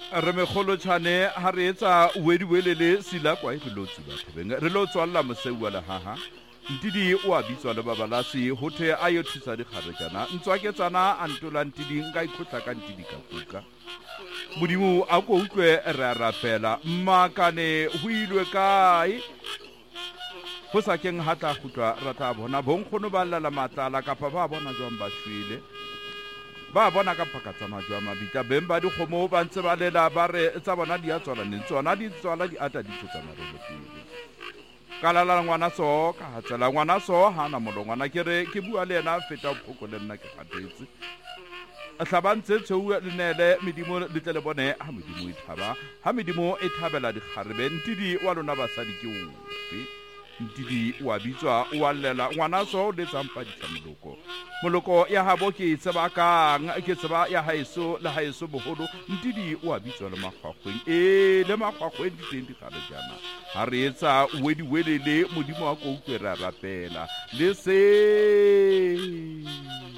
re megolotšhane ha re etsa wediwelele sila kwa e re lo tsuba thobeng re lo tswalla moseu wa lehaha ntidi o a bitswa le babalasi ho the a yo thusa dikgaretjana ntswaketsana a ntola ntidi nka ikhotla ka ntidi ka kuka modimo a ko utlwe re a rapela mmakane ho ilwe kae ho sa keng ha tla khutlwa ra tla bona bonkgono ba lla matlala kapa ba bona jwang ba shwele ba bona ka phakatsana jwa mabita bemba dikgomo ba ntse ba lela ba re tsa bona di a tswala ne tsona di tswala di ata di tsotsana re le pele kalala ngwana so ka hatsela ngwana so ha na molo ngwana ke re ke bua le ena feta phoko le nna ke kgatetse a hlabantse tsheu le nele medimo le tle le bone ha medimo e thaba ha medimo e thabela dikgarebe ntidi wa lona basadi ke ofe ntidi wa bitswa wa llela ngwana so le tsampa moloko ya habo ke tsebakang ke tseba ya haeso le haeso boholo ntidi wa bitswa le makgwakgweng le makgwakgweng di teng di gale jana ha re etsa wediwelele modimo wa ko utlwe ra rapela le se